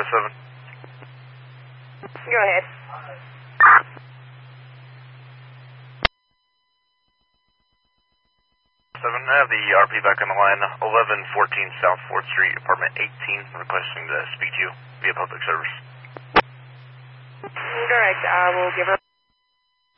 7. Go ahead. 7, I have the RP back on the line, 1114 South 4th Street, apartment 18, requesting to speak to you via public service. Correct. I will give her